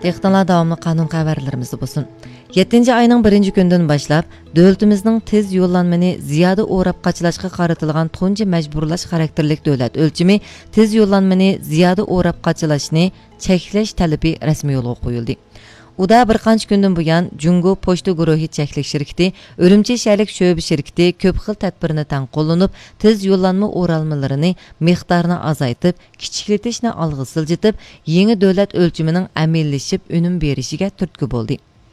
Diqqətinizə davamlı qanun xəbərlərimiz olsun. 7-ci ayının 1-ci gündən başlap, dövlətimizin tez yollanmani ziyoda o'rab qaçılashqa qaratilgan tunji majburlash xarakterlik davlat o'lchimi tez yollanmani ziyoda o'rab qaçılashni cheklash talabi rasmiy yo'lga qo'yildi. Uda bir qancha kundan buyon Jungo pochta guruhi cheklik shirkati, Urumchi shahar sho'ba shirkati ko'p xil tadbirni tan qo'llanib, tez yollanma o'ralmalarini miqdorini azaytib, kichiklitishni olg'a siljitib, yangi davlat o'lchimining amallashib unum berishiga turtki bo'ldi.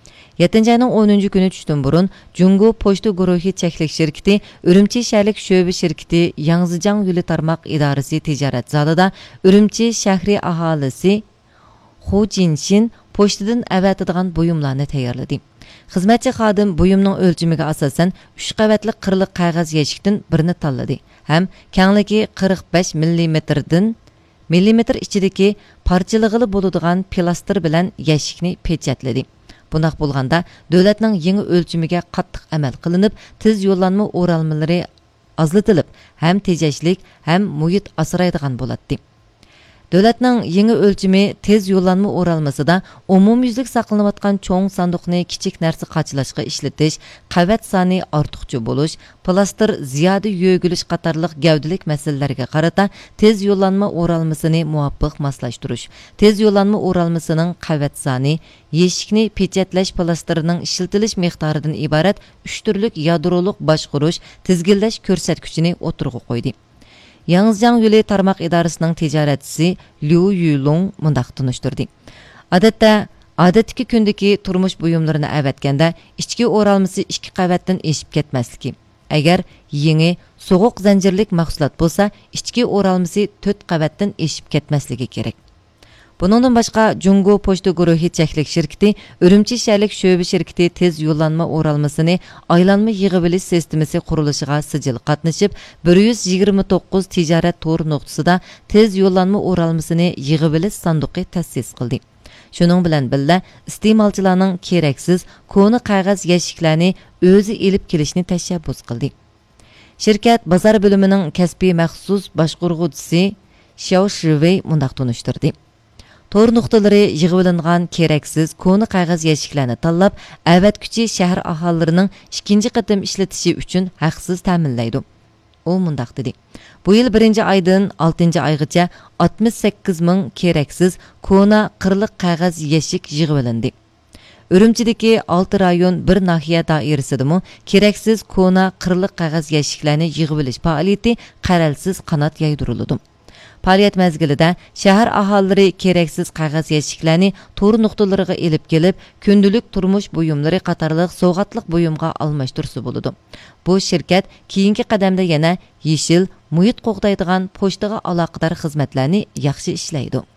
7 ayning 10 kuni tushdan burun Jungo pochta guruhi cheklik shirkati, Urumchi shahar sho'ba shirkati, Yangzijang yo'li tarmoq idorasi tijorat zalida Urumchi shahri aholisi Hu Jinshin pochtadan avatadigan buyumlarni tayyorladi. Xizmatchi xodim buyumning o'lchamiga asosan 3 qavatli qirliq qog'oz yashikdan birini tanladi. Ham kengligi 45 mm ichidagi parchalig'i bo'ladigan plastir bilan yashikni pechatladi. Bunaq bo'lganda davlatning yangi o'lchamiga qattiq amal qilinib, tez yollanma o'ralmalari azlatilib, ham tejashlik, ham muhit asraydigan bo'ladi. Davlatning yangi o'lchimi tez yollanma o'ralmasida umumyuzlik saqlanayotgan cho'ng sanduqni kichik narsa qachilashga ishlatish, qavat soni ortiqcha bo'lish, plastir ziyoda yo'g'ilish qatorliq gavdalik masalalarga qarata tez yollanma o'ralmasini muvofiq moslashtirish, tez yollanma o'ralmasining qavat soni, yeshikni pechatlash plasterining ishlatilish miqdoridan iborat 3 turlik yadroliq boshqarish, tizginlash ko'rsatkichini o'tirg'a qo'ydi. Yangzijang yo'li tarmoq idorasining tijoratchisi Liu Yulong mundaq tunishtirdi. Odatdagi kundagi turmush buyumlarini avatganda ichki o'ralmasi 2 qavatdan eshib ketmasligi. Agar yangi so'g'uq zanjirlik mahsulot bo'lsa, ichki o'ralmasi 4 qavatdan eshib ketmasligi kerak. Buningdan boshqa Jungo pochta guruhi cheklik shirkati, Urumchi shahar sho'ba shirkati tez yollanma o'ralmasini aylanma yig'ib olish sistemasi qurilishiga sijil qatnashib, 129 tijorat to'r nuqtasida tez yollanma o'ralmasini yig'ib olish sanduqi ta'sis qildi. Shuning bilan birga iste'molchilarning keraksiz koni qog'oz yashiklarni o'zi elib kelishni tashabbus qildi. Shirkat bozor bo'limining kasbiy maxsus boshqaruvchisi Xiao Shivei mundaq tunishtirdi. To'r nuqtalari yig'ilingan keraksiz koni qog'oz yashiklarni tanlab, avatkuchi shahar aholilarining ikkinchi qatim ishlatishi uchun haqsiz ta'minlaydi. U mundaq dedi. Bu yil 1-oydan 6-oygacha 68 ming keraksiz kona qirliq qog'oz yashik yig'ilindi. Urumchidagi 6 rayon bir nahiya doirasidami keraksiz kona qirliq qog'oz yashiklarni yig'ib olish faoliyati qaralsiz qanot yaydirildi. Faaliyat mezgilida shahar aholilari keraksiz qog'oz yashiklarni to'r nuqtalariga elib kelib, kundalik turmush buyumlari qatorliq sovg'atliq buyumga almashtirsa bo'ladi. Bu shirkat keyingi qadamda yana yeshil, muhit qo'g'daydigan pochtaga aloqador xizmatlarni yaxshi ishlaydi.